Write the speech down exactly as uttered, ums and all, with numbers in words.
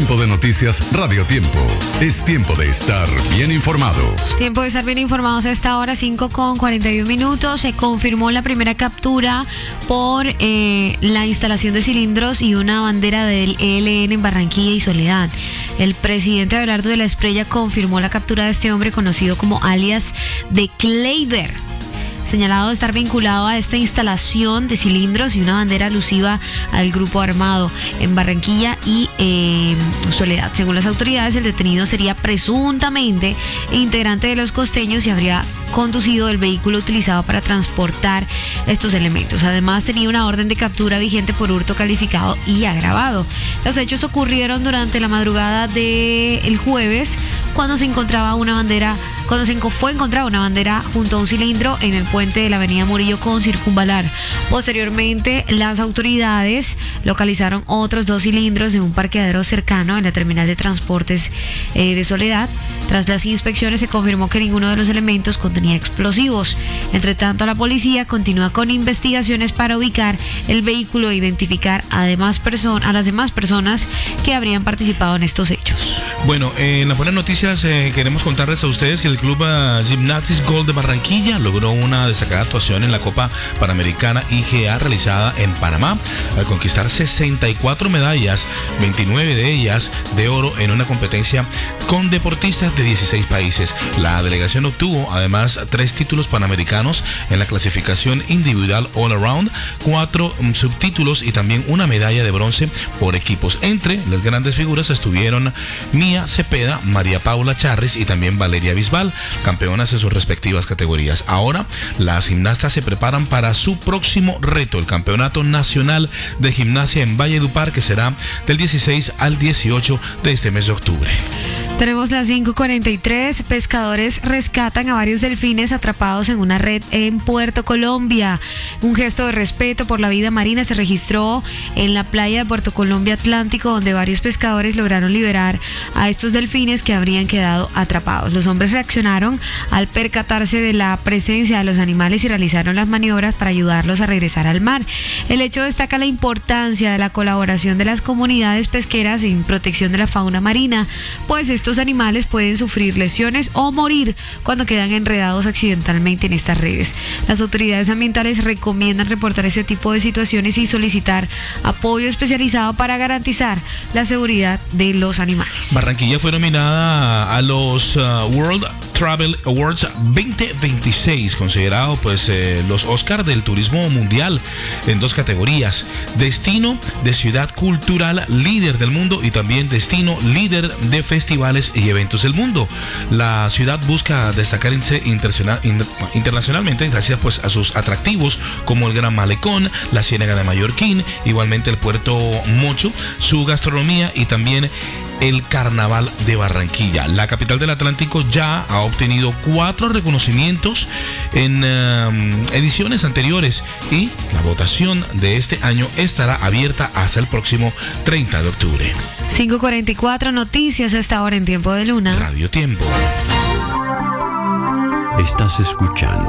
Tiempo de noticias Radio Tiempo. Es tiempo de estar bien informados. Tiempo de estar bien informados a esta hora, cinco con cuarenta y un minutos. Se confirmó la primera captura por eh, la instalación de cilindros y una bandera del E L N en Barranquilla y Soledad. El presidente Abelardo de la Espriella confirmó la captura de este hombre conocido como alias de Kleiber, señalado de estar vinculado a esta instalación de cilindros y una bandera alusiva al grupo armado en Barranquilla y eh, Soledad. Según las autoridades, el detenido sería presuntamente integrante de los costeños y habría conducido el vehículo utilizado para transportar estos elementos. Además, tenía una orden de captura vigente por hurto calificado y agravado. Los hechos ocurrieron durante la madrugada del jueves, cuando se encontraba una bandera, cuando se fue encontrada una bandera junto a un cilindro en el puente de la avenida Murillo con Circunvalar. Posteriormente, las autoridades localizaron otros dos cilindros en un parqueadero cercano en la terminal de transportes eh, de Soledad. Tras las inspecciones se confirmó que ninguno de los elementos contenía explosivos. Entre tanto, la policía continúa con investigaciones para ubicar el vehículo e identificar además person- a las demás personas que habrían participado en estos hechos. Bueno, en las buenas noticias eh, queremos contarles a ustedes que el Club uh, Gymnastics Gold de Barranquilla logró una destacada actuación en la Copa Panamericana I G A realizada en Panamá, al conquistar sesenta y cuatro medallas, veintinueve de ellas de oro en una competencia con deportistas de dieciséis países. La delegación obtuvo además tres títulos panamericanos en la clasificación individual all around, cuatro um, subtítulos y también una medalla de bronce por equipos. Entre las grandes figuras estuvieron Mía Cepeda, María Paula Charris y también Valeria Bisbal, campeonas en sus respectivas categorías. Ahora, las gimnastas se preparan para su próximo reto, el Campeonato Nacional de Gimnasia en Valledupar, que será del dieciséis al dieciocho de este mes de octubre. Tenemos las cinco cuarenta y tres. Pescadores rescatan a varios delfines atrapados en una red en Puerto Colombia. Un gesto de respeto por la vida marina se registró en la playa de Puerto Colombia Atlántico, donde varios pescadores lograron liberar a estos delfines que habrían quedado atrapados. Los hombres reaccionaron al percatarse de la presencia de los animales y realizaron las maniobras para ayudarlos a regresar al mar. El hecho destaca la importancia de la colaboración de las comunidades pesqueras en protección de la fauna marina, pues estos animales pueden sufrir lesiones o morir cuando quedan enredados accidentalmente en estas redes. Las autoridades ambientales recomiendan reportar este tipo de situaciones y solicitar apoyo especializado para garantizar la seguridad de los animales. Barranquilla fue nominada a los uh, World Travel Awards veinte veintiséis, considerado pues eh, los Oscar del turismo mundial en dos categorías: destino de ciudad cultural líder del mundo y también destino líder de festivales y eventos del mundo. La ciudad busca destacar internacionalmente gracias pues a sus atractivos como el Gran Malecón, la Ciénaga de Mallorquín, igualmente el Puerto Mocho, su gastronomía y también el Carnaval de Barranquilla. La capital del Atlántico ya ha obtenido cuatro reconocimientos en um, ediciones anteriores y la votación de este año estará abierta hasta el próximo treinta de octubre. cinco cuarenta y cuatro, noticias a esta hora en Tiempo de Luna. Radio Tiempo. Estás escuchando